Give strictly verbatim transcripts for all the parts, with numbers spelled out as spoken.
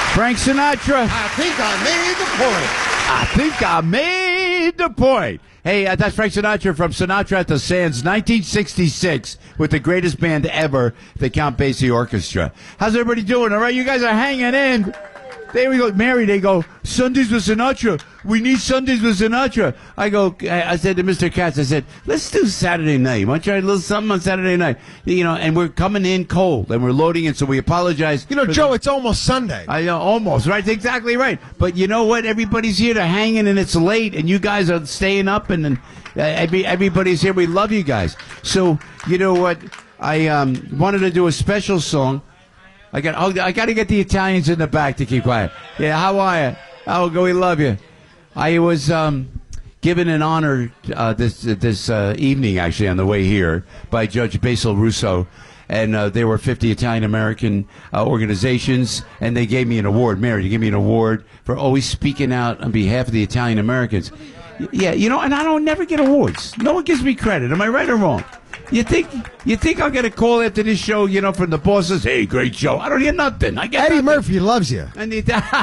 Frank Sinatra. I think I made the point. I think I made the point. Hey, uh, that's Frank Sinatra from Sinatra at the Sands, nineteen sixty-six, with the greatest band ever, the Count Basie Orchestra. How's everybody doing? All right, you guys are hanging in. There we go. Mary, they go, Sundays with Sinatra. We need Sundays with Sinatra. I go, I, I said to Mister Katz, I said, let's do Saturday night. Why don't you try a little something on Saturday night? You know, and we're coming in cold, and we're loading in, so we apologize. You know, Joe, the, it's almost Sunday. I know, almost, right? Exactly right. But you know what? Everybody's here to hanging, and it's late, and you guys are staying up, and, and uh, every, everybody's here. We love you guys. So, you know what? I um, wanted to do a special song. I got. Oh, I got to get the Italians in the back to keep quiet. Yeah, how are you? How go? We love you. I was um, given an honor uh, this this uh, evening, actually, on the way here by Judge Basil Russo, and uh, there were fifty Italian American uh, organizations, and they gave me an award. Mary, they gave me an award for always speaking out on behalf of the Italian Americans. Yeah, you know, and I don't never get awards. No one gives me credit. Am I right or wrong? You think you think I'll get a call after this show, you know, from the bosses? Hey, great show. I don't hear nothing. I get Eddie nothing. Murphy loves you. And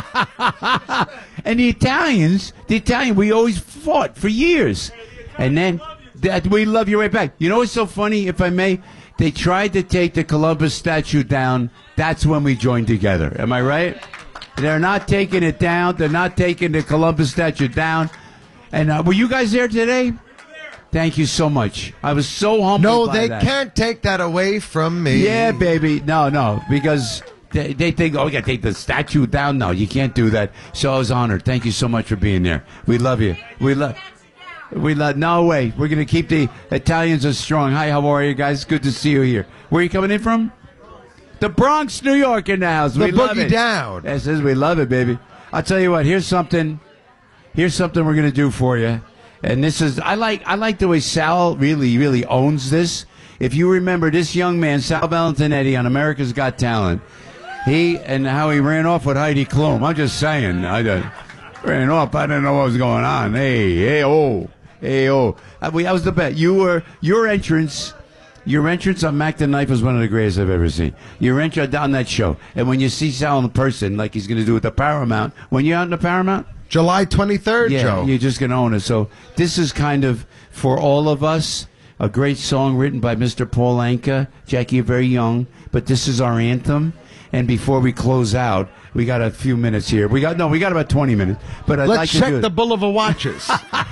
the, and the Italians, the Italian, we always fought for years. And then that we love you right back. You know what's so funny, if I may? They tried to take the Columbus statue down. That's when we joined together. Am I right? They're not taking it down. They're not taking the Columbus statue down. And uh, were you guys there today? Thank you so much. I was so humbled No, by they that. can't take that away from me. Yeah, baby. No, no, because they, they think, oh, we got to take the statue down. No, you can't do that. So I was honored. Thank you so much for being there. We love you. We love. We love. No way. We're gonna keep the Italians are strong. Hi, how are you guys? Good to see you here. Where are you coming in from? The Bronx, New York, in the house. The we love boogie it. down. Yes, yes, we love it, baby. I'll tell you what. Here's something. Here's something we're gonna do for you. And this is, I like I like the way Sal really, really owns this. If you remember this young man, Sal Valentinetti on America's Got Talent, he, and how he ran off with Heidi Klum. I'm just saying, I uh, ran off, I didn't know what was going on. Hey, hey, oh, hey, oh. I, I was the best. You were, your entrance, your entrance on Mac the Knife was one of the greatest I've ever seen. Your entrance on that show. And when you see Sal in person, like he's going to do with the Paramount, when you're out in the Paramount, July twenty-third, yeah, Joe. You're just going to own it. So this is kind of, for all of us, a great song written by Mister Paul Anka. Jackie, you're very young, but this is our anthem. And before we close out, we got a few minutes here. We got no, we got about twenty minutes. But I'd Let's like to check do it. the Boulevard watches.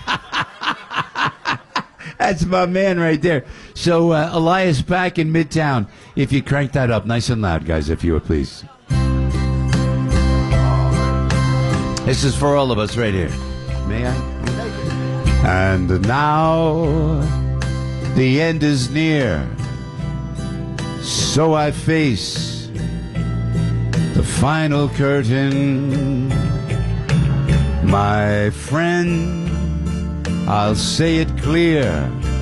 That's my man right there. So uh, Elias back in Midtown. If you crank that up nice and loud, guys, if you would please. This is for all of us right here. May I? And now the end is near. So I face the final curtain. My friend, I'll say it clear.